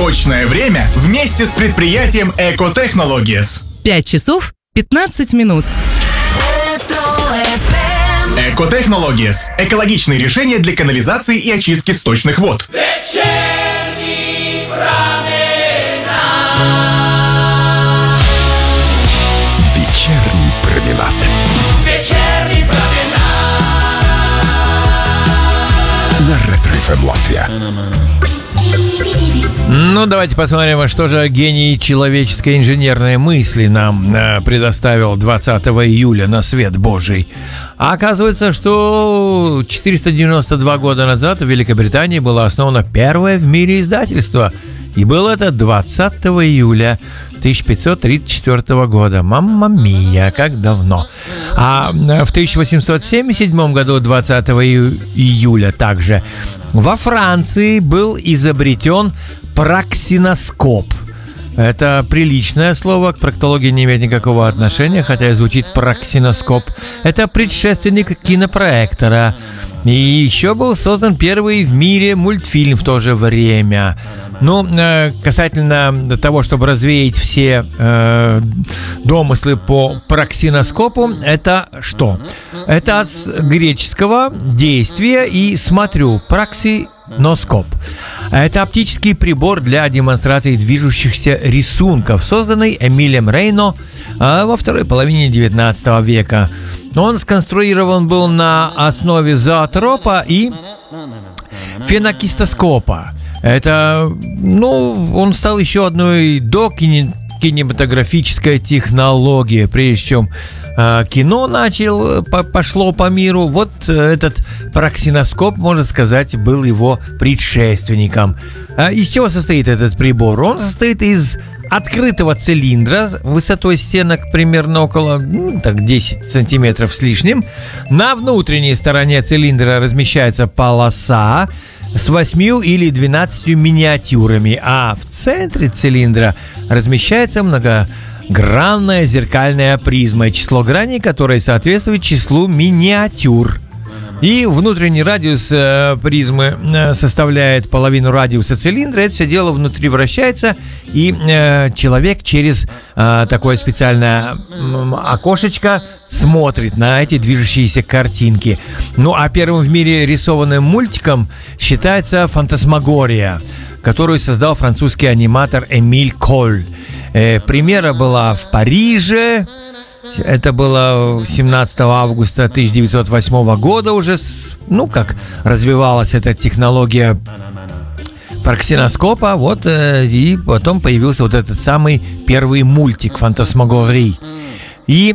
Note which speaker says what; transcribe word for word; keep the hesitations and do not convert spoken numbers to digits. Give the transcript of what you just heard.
Speaker 1: Точное время вместе с предприятием Eco Technologies.
Speaker 2: пять часов пятнадцать минут.
Speaker 1: Eco Technologies – экологичные решения для канализации и очистки сточных вод.
Speaker 3: Вечерний променад.
Speaker 4: Вечерний променад.
Speaker 3: Вечерний променад.
Speaker 4: На Ретро-эф эм Латвия.
Speaker 5: Ну, давайте посмотрим, что же гений человеческой инженерной мысли нам э, предоставил двадцатого июля на свет Божий. А оказывается, что четыреста девяносто два года назад в Великобритании было основано первое в мире издательство. И было это двадцатого июля тысяча пятьсот тридцать четвёртого года. Мамма мия, как давно. А в тысяча восемьсот семьдесят седьмом году, двадцатого июля также, во Франции был изобретен проксиноскоп. Это приличное слово, к проктологии не имеет никакого отношения, хотя и звучит проксиноскоп. Это предшественник кинопроектора. И еще был создан первый в мире мультфильм в то же время. Ну, э, касательно того, чтобы развеять все э, домыслы по проксиноскопу, это что? Это от греческого «действие» и «смотрю» – проксиноскоп. Это оптический прибор для демонстрации движущихся рисунков, созданный Эмилем Рейно э, во второй половине девятнадцатого века. Он сконструирован был на основе зоотропа и фенокистоскопа. Это, ну, он стал еще одной докинематографической технологией, прежде чем э, кино начал, по, пошло по миру. Вот этот проксиноскоп, можно сказать, был его предшественником. А из чего состоит этот прибор? Он состоит из открытого цилиндра высотой стенок примерно около ну, так, десять сантиметров с лишним. На внутренней стороне цилиндра размещается полоса с восьмью или двенадцатью миниатюрами, а в центре цилиндра размещается многогранная зеркальная призма, число граней которой соответствует числу миниатюр. И внутренний радиус э, призмы э, составляет половину радиуса цилиндра. Это все дело внутри вращается, и э, человек через э, такое специальное э, окошечко смотрит на эти движущиеся картинки. Ну, а первым в мире рисованным мультиком считается «Фантасмагория», которую создал французский аниматор Эмиль Коль. Э, премьера была в Париже. Это было семнадцатого августа тысяча девятьсот восьмого года уже, ну, как развивалась эта технология проксиноскопа, вот, и потом появился вот этот самый первый мультик «Фантасмагории». И